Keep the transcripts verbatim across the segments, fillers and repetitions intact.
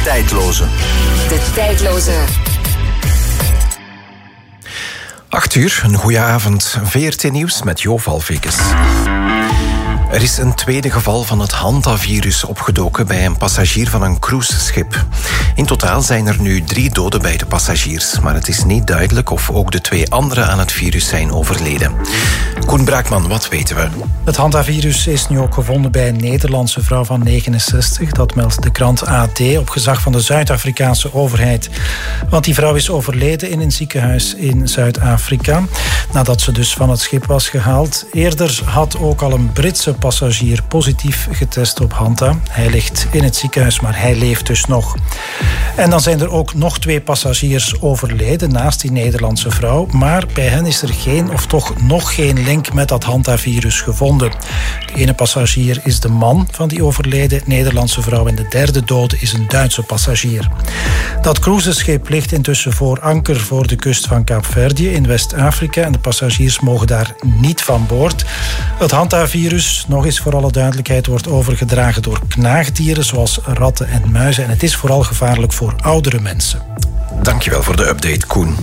tijdloze. De tijdloze. Acht uur, een goeie avond. V R T Nieuws met Jo Valvikes. Er is een tweede geval van het hantavirus opgedoken bij een passagier van een cruiseschip. In totaal zijn er nu drie doden bij de passagiers, maar het is niet duidelijk of ook de twee anderen aan het virus zijn overleden. Koen Braakman, wat weten we? Het hantavirus is nu ook gevonden bij een Nederlandse vrouw van negenenzestig. Dat meldt de krant A D op gezag van de Zuid-Afrikaanse overheid. Want die vrouw is overleden in een ziekenhuis in Zuid-Afrika, nadat ze dus van het schip was gehaald. Eerder had ook al een Britse passagier positief getest op hanta. Hij ligt in het ziekenhuis, maar hij leeft dus nog. En dan zijn er ook nog twee passagiers overleden naast die Nederlandse vrouw. Maar bij hen is er geen, of toch nog geen link met dat hantavirus gevonden. De ene passagier is de man van die overleden Nederlandse vrouw en de derde dode is een Duitse passagier. Dat cruiseschip ligt intussen voor anker voor de kust van Kaapverdië in West-Afrika en de passagiers mogen daar niet van boord. Het hantavirus, nog eens voor alle duidelijkheid, wordt overgedragen door knaagdieren zoals ratten en muizen en het is vooral gevaarlijk voor oudere mensen. Dankjewel voor de update, Koen.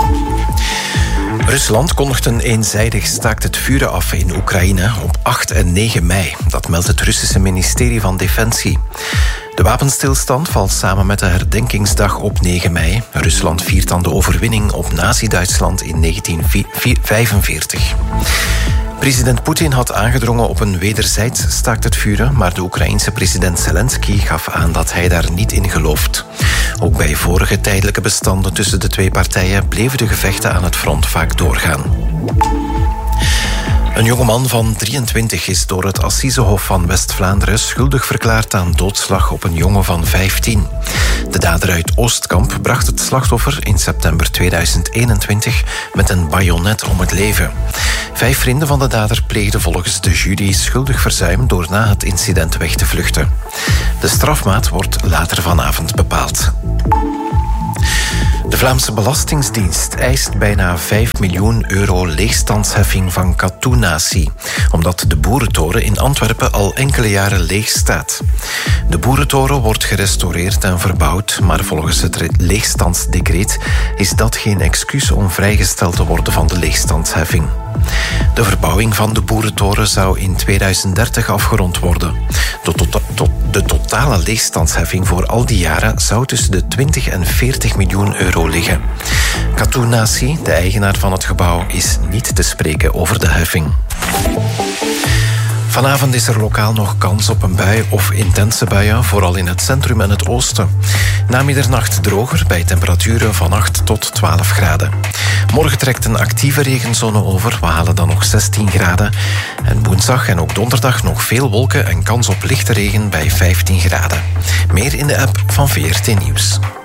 Rusland kondigt een eenzijdig staakt het vuren af in Oekraïne op acht en negen mei. Dat meldt het Russische ministerie van Defensie. De wapenstilstand valt samen met de herdenkingsdag op negen mei. Rusland viert dan de overwinning op Nazi-Duitsland in negentien vijfenveertig. President Poetin had aangedrongen op een wederzijds staakt het vuren, maar de Oekraïense president Zelensky gaf aan dat hij daar niet in gelooft. Ook bij vorige tijdelijke bestanden tussen de twee partijen bleven de gevechten aan het front vaak doorgaan. Een jongeman van drieëntwintig is door het Assisehof van West-Vlaanderen schuldig verklaard aan doodslag op een jongen van vijftien. De dader uit Oostkamp bracht het slachtoffer in september tweeduizend eenentwintig met een bajonet om het leven. Vijf vrienden van de dader pleegden volgens de jury schuldig verzuim door na het incident weg te vluchten. De strafmaat wordt later vanavond bepaald. De Vlaamse Belastingdienst eist bijna vijf miljoen euro leegstandsheffing van Katoennatie, omdat de boerentoren in Antwerpen al enkele jaren leeg staat. De boerentoren wordt gerestaureerd en verbouwd, maar volgens het leegstandsdecreet is dat geen excuus om vrijgesteld te worden van de leegstandsheffing. De verbouwing van de boerentoren zou in tweeduizend dertig afgerond worden. De, to- to- de totale leegstandsheffing voor al die jaren zou tussen de twintig en veertig miljoen euro liggen. Katoennatie, de eigenaar van het gebouw, is niet te spreken over de heffing. Vanavond is er lokaal nog kans op een bui of intense buien, vooral in het centrum en het oosten. Na middernacht droger bij temperaturen van acht tot twaalf graden. Morgen trekt een actieve regenzone over, we halen dan nog zestien graden. En woensdag en ook donderdag nog veel wolken en kans op lichte regen bij vijftien graden. Meer in de app van V R T Nieuws.